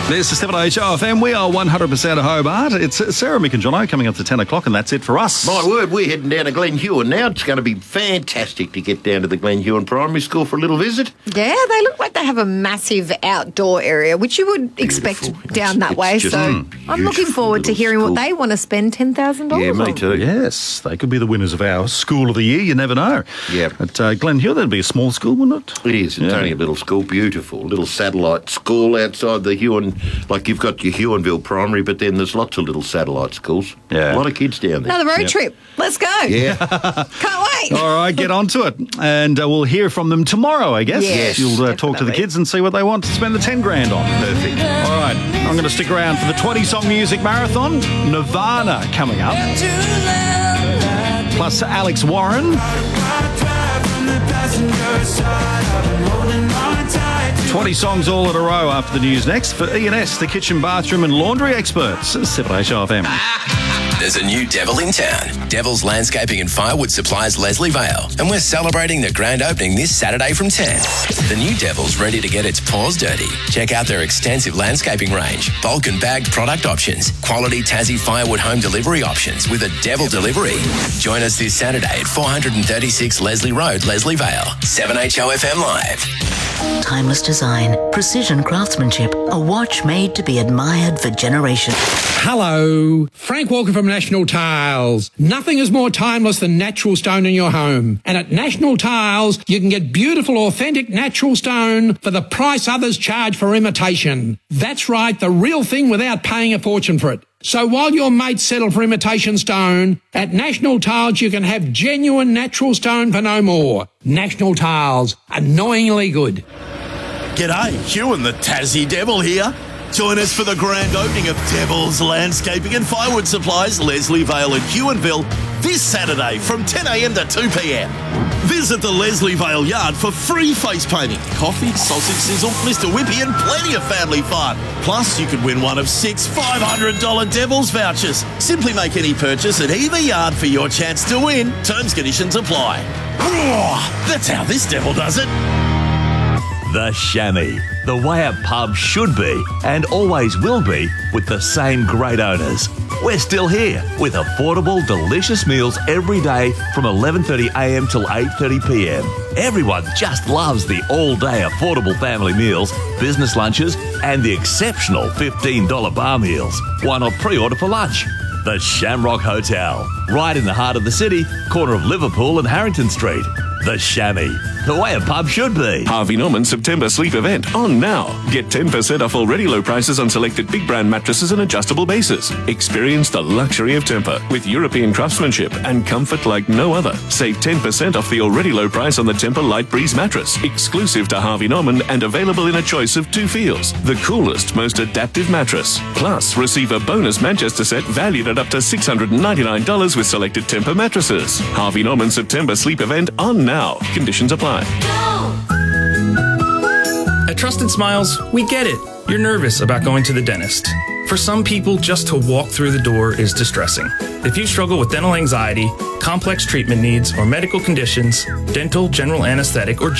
This is 7HO FM. We are 100% Hobart. It's Sarah, Mick and Jono coming up to 10 o'clock, and that's it for us. My word, we're heading down to Glen Huon now. It's going to be fantastic to get down to the Glen Huon Primary School for a little visit. Yeah, they look like they have a massive outdoor area, which you would expect down that way. So I'm looking forward to hearing what they want to spend $10,000 on. Yeah, me too. Yes, they could be the winners of our School of the Year. You never know. Yeah. At Glen Huon, that'd be a small school, wouldn't it? It is. It's only a little school. Beautiful. Little satellite school outside the Huon. Like you've got your Huonville Primary, but then there's lots of little satellite schools. Yeah. A lot of kids down there. Another road trip. Let's go. Yeah. Can't wait. All right, get on to it. And we'll hear from them tomorrow, I guess. Yes, You'll talk to the definitely. kids and see what they want to spend the 10 grand on. Perfect. All right, I'm going to stick around for the 20-song music marathon. Nirvana coming up. Plus Alex Warren. 20 songs all in a row after the news next for E&S, the kitchen, bathroom and laundry experts. 7HO FM. There's a new Devil in town. Devil's Landscaping and Firewood Supplies Leslie Vale. And we're celebrating the grand opening this Saturday from 10. The new Devil's ready to get its paws dirty. Check out their extensive landscaping range, bulk and bagged product options, quality Tassie firewood home delivery options with a Devil delivery. Join us this Saturday at 436 Leslie Road, Leslie Vale. 7HO FM Live. Timeless design, precision craftsmanship, a watch made to be admired for generations. Hello, Frank Walker from National Tiles. Nothing is more timeless than natural stone in your home. And at National Tiles, you can get beautiful, authentic natural stone for the price others charge for imitation. That's right, the real thing without paying a fortune for it. So while your mates settle for imitation stone, at National Tiles you can have genuine natural stone for no more. National Tiles, annoyingly good. G'day, Hugh and the Tassie Devil here. Join us for the grand opening of Devil's Landscaping and Firewood Supplies, Leslie Vale and Huonville, this Saturday from 10 a.m. to 2 p.m. Visit the Leslie Vale Yard for free face painting, coffee, sausage sizzle, Mr. Whippy and plenty of family fun. Plus, you could win one of 6 $500 Devil's vouchers. Simply make any purchase at either yard for your chance to win. Terms, conditions apply. That's how this devil does it. The Chamois, the way a pub should be and always will be with the same great owners. We're still here with affordable, delicious meals every day from 11:30am till 8:30pm. Everyone just loves the all-day affordable family meals, business lunches and the exceptional $15 bar meals. Why not pre-order for lunch? The Shamrock Hotel, right in the heart of the city, corner of Liverpool and Harrington Street. The Chamois, the way a pub should be. Harvey Norman September sleep event on now. Get 10% off already low prices on selected big brand mattresses and adjustable bases. Experience the luxury of Tempur with European craftsmanship and comfort like no other. Save 10% off the already low price on the Tempur Light Breeze mattress, exclusive to Harvey Norman and available in a choice of 2 feels. The coolest, most adaptive mattress. Plus, receive a bonus Manchester set valued at up to $699 with selected Tempur mattresses. Harvey Norman September sleep event on now. Conditions apply. At Trusted Smiles, we get it. You're nervous about going to the dentist. For some people, just to walk through the door is distressing. If you struggle with dental anxiety, complex treatment needs, or medical conditions, dental, general anesthetic, or